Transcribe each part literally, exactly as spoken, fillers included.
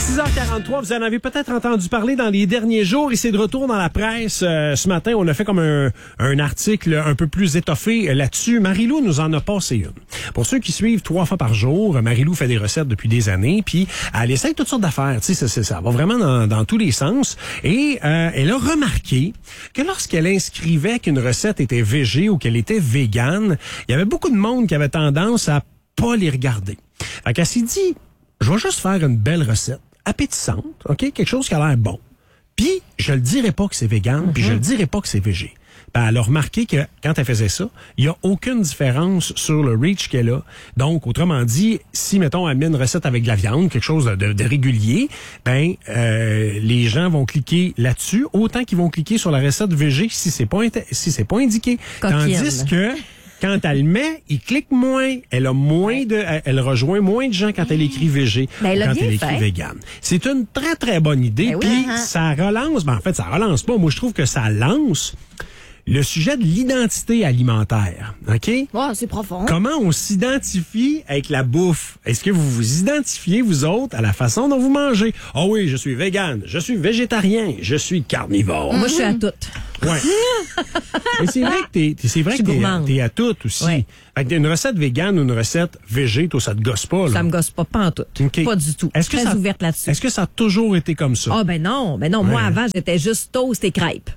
six heures quarante-trois, vous en avez peut-être entendu parler dans les derniers jours et c'est de retour dans la presse. Euh, ce matin, on a fait comme un, un article un peu plus étoffé là-dessus. Marie-Lou nous en a passé une. Pour ceux qui suivent trois fois par jour, Marie-Lou fait des recettes depuis des années, puis elle essaie toutes sortes d'affaires. Tu sais, ça, ça, ça va vraiment dans, dans tous les sens. Et euh, elle a remarqué que lorsqu'elle inscrivait qu'une recette était végé ou qu'elle était végane, il y avait beaucoup de monde qui avait tendance à pas les regarder. Fait qu'elle s'est dit, je vais juste faire une belle recette, appétissante, OK? Quelque chose qui a l'air bon. Puis, je le dirai pas que c'est vegan, mm-hmm. puis je le dirai pas que c'est végé. Ben, elle a remarqué que quand elle faisait ça, il y a aucune différence sur le reach qu'elle a. Donc, autrement dit, si, mettons, elle met une recette avec de la viande, quelque chose de, de régulier, ben, euh, les gens vont cliquer là-dessus, autant qu'ils vont cliquer sur la recette végé si c'est pas, si c'est pas indiqué. Coquine. Tandis que, quand elle le met, il clique moins. Elle a moins de, elle rejoint moins de gens quand elle écrit végé ben, elle quand elle écrit fait. vegan. C'est une très, très bonne idée. Ben Puis, oui, hein. ça relance, ben, en fait, ça relance pas. Moi, je trouve que ça lance le sujet de l'identité alimentaire. OK? Wow, c'est profond. Comment on s'identifie avec la bouffe? Est-ce que vous vous identifiez, vous autres, à la façon dont vous mangez? Ah oh oui, je suis végane, je suis végétarien, je suis carnivore. Moi, je suis à toutes. Ouais. Mais c'est vrai que t'es, t'es c'est vrai que t'es, t'es à tout aussi. Ouais. Fait que une recette végane ou une recette végé, toi, ça te gosse pas, là? Ça me gosse pas, pas en tout. Okay. Pas du tout. Est-ce que Très ça, ouverte là-dessus. Est-ce que ça a toujours été comme ça? Ah, oh, ben non. Ben non, moi, Ouais. avant, j'étais juste toast et crêpes.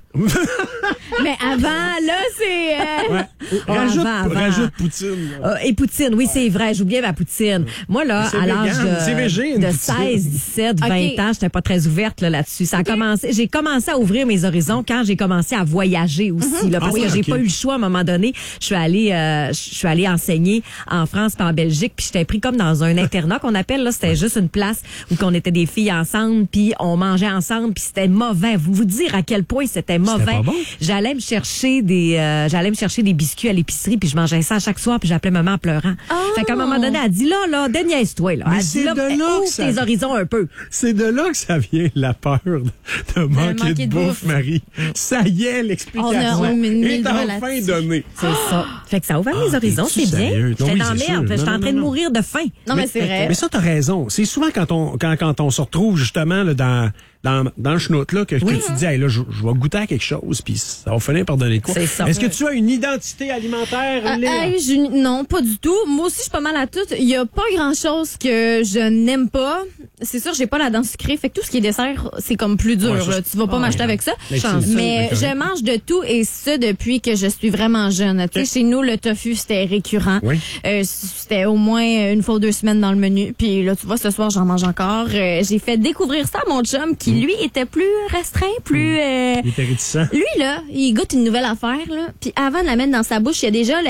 Mais avant, là, c'est... Euh... Ouais. Oh, rajoute, avant, avant. rajoute poutine. Euh, et poutine, oui, c'est vrai. J'oubliais ma poutine. Moi, là, C'est à l'âge vegan, c'est de, végé, une de poutine. seize, dix-sept, vingt Okay. ans, j'étais pas très ouverte là, là-dessus. Ça a Okay. commencé, j'ai commencé à ouvrir mes horizons quand j'ai commencé à voyager aussi, Mm-hmm. là, parce Ah oui, que j'ai ok. pas eu le choix à un moment donné. Je suis allée, euh, je suis allée enseigner en France puis en Belgique, puis j'étais pris comme dans un internat qu'on appelle, là, c'était juste une place où qu'on était des filles ensemble, puis on mangeait ensemble, puis c'était mauvais. Vous vous dire à quel point c'était mauvais. pas bon? J'allais me chercher des, euh, j'allais me chercher des biscuits à l'épicerie, puis je mangeais ça à chaque soir, puis j'appelais maman en pleurant. Oh. Fait qu'à un moment donné, elle dit là, là, déniaise-toi, là. Mais Elle c'est dit là, de là ouvre que ça- tes horizons un peu. C'est de là que ça vient, la peur de, de manquer, manquer de, de bouffe, bouffe. Marie. Ça y est, l'explication On a- on a mis le est doigt enfin là-dessus. donnée. C'est ça. Fait que ça ouvre mes Ah, horizons, t'es-tu c'est bien. sérieux? Non, J'étais oui, dans la c'est merde, sûr. j'étais Non, en non, train de non. mourir de faim. Non, mais c'est vrai. Mais ça, t'as raison. C'est souvent quand on, quand, quand on se retrouve justement là, dans, dans, dans le chenoute, là, que, que tu te dis, hey, là, je, je vais goûter à quelque chose, puis ça va finir par donner quoi. C'est ça. Est-ce que tu as une identité alimentaire, Ah, Léa? hey, je- non, pas du tout. Moi aussi, je suis pas mal à tout. Il y a pas grand-chose que je n'aime pas. C'est sûr, j'ai pas la dent sucrée, fait que tout ce qui est dessert, c'est comme plus dur. Ouais, ça, là. Tu vas pas ah, m'acheter ouais. avec ça. Mais c'est Chance. ça, Mais c'est je correct. mange de tout et ça depuis que je suis vraiment jeune. Tu sais, chez nous, le tofu, c'était récurrent. Oui. Euh, c'était au moins une fois ou deux semaines dans le menu. Puis là, tu vois, ce soir, j'en mange encore. Euh, j'ai fait découvrir ça à mon chum qui, lui, était plus restreint, plus... euh, Il était réticent. lui, là, il goûte une nouvelle affaire, là. Puis avant de la mettre dans sa bouche, il y a déjà le,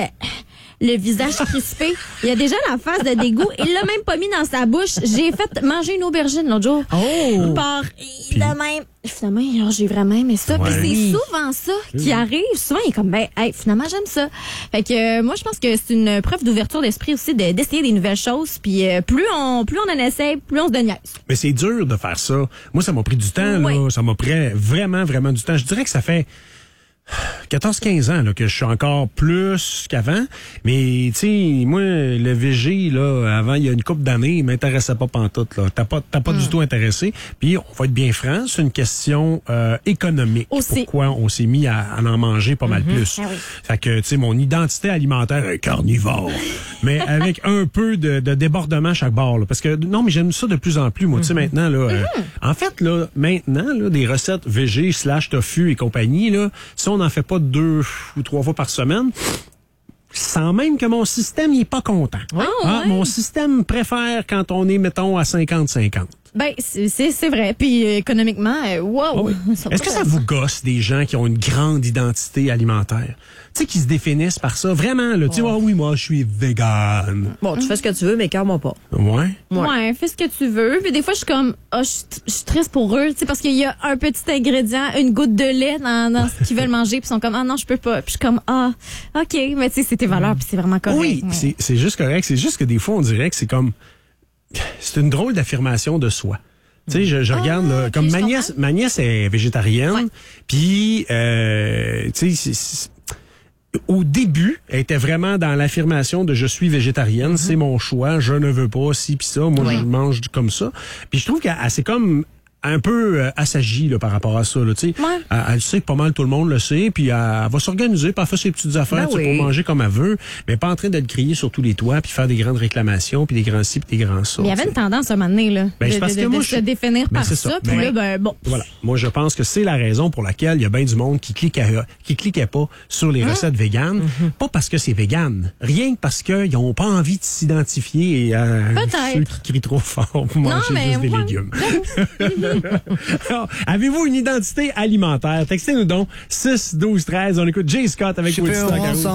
le visage crispé. Il y a déjà la face de dégoût. Il l'a même pas mis dans sa bouche. J'ai fait manger une aubergine l'autre jour. Oh! Par, de même. Finalement, genre, j'ai vraiment aimé ça. Ouais. Puis Oui. c'est souvent ça qui arrive. Souvent, il est comme, ben, hey, finalement, j'aime ça. Fait que euh, moi, je pense que c'est une preuve d'ouverture d'esprit aussi de- d'essayer des nouvelles choses. Puis euh, plus on plus on en essaie, plus on se donne niaise. Mais c'est dur de faire ça. Moi, ça m'a pris du temps, là. Ouais. Ça m'a pris vraiment, vraiment du temps. Je dirais que ça fait quatorze quinze ans là, que je suis encore plus qu'avant. Mais, tu sais, moi, le végé, là, avant, il y a une couple d'années, il m'intéressait pas pantoute, là. T'as pas, t'as pas du tout intéressé. Puis, on va être bien franc, c'est une question euh, économique. Aussi. Pourquoi on s'est mis à, à en manger pas mal plus. Ah oui. Fait que, tu sais, mon identité alimentaire est carnivore. Mais avec un peu de, de débordement à chaque bord, là. Parce que, non, mais j'aime ça de plus en plus, moi. Tu sais, maintenant, là, euh, en fait, là, maintenant, là, des recettes végé slash tofu et compagnie, là, si on n'en fait pas deux ou trois fois par semaine, sans même que mon système il est pas content. Ah, Ah, ouais. mon système préfère quand on est, mettons, à cinquante cinquante. Ben, c'est c'est- c'est vrai. Puis euh, économiquement, euh, wow. Ah oui. Ça va Est-ce que pas ça vous gosse des gens qui ont une grande identité alimentaire? Tu sais, qui se définissent par ça? Vraiment, là. Tu sais, ah oui, moi, je suis vegan. Bon, tu fais ce que tu veux, mais cœur moi pas. Ouais. Ouais. fais ce que tu veux. Puis des fois, je suis comme, ah, je suis- je suis triste pour eux, tu sais, parce qu'il y a un petit ingrédient, une goutte de lait dans, dans ce qu'ils veulent manger, puis ils sont comme, ah non, je peux pas. Puis je suis comme, ah, ok, mais tu sais, c'est tes valeurs, puis c'est vraiment correct. Oui, Ouais. c'est c'est juste correct. C'est juste que des fois, on dirait que c'est comme... C'est une drôle d'affirmation de soi. Tu sais, je, je regarde, là, ok, comme je ma nièce, comprends. ma nièce est végétarienne, Ouais. puis, euh, tu sais, c'est- c'est- au début, elle était vraiment dans l'affirmation de je suis végétarienne, mm-hmm. c'est mon choix, je ne veux pas ci pis ça, moi oui. je mange comme ça. Puis je trouve qu'elle c'est comme un peu euh, assagie là, par rapport à ça. Là, ouais. elle, elle sait que pas mal tout le monde le sait, puis elle, elle va s'organiser, puis elle fait ses petites affaires ben oui. pour manger comme elle veut, mais pas en train d'être crier sur tous les toits, puis faire des grandes réclamations, puis des grands ci, puis des grands ça. Il y avait une tendance à un moment donné, là, ben, de, parce de, que de, moi, de je... se définir ben, par ça, ça. puis ben, là, ben bon. Voilà. Moi, je pense que c'est la raison pour laquelle il y a bien du monde qui cliquait, qui cliquait pas sur les hein? recettes véganes, mm-hmm. pas parce que c'est vegan, rien que parce qu'ils n'ont pas envie de s'identifier à ceux qui crient trop fort pour manger non, juste des ouais. légumes. Alors, avez-vous une identité alimentaire? Textez-nous donc six douze treize. On écoute Jay Scott avec Woodstock.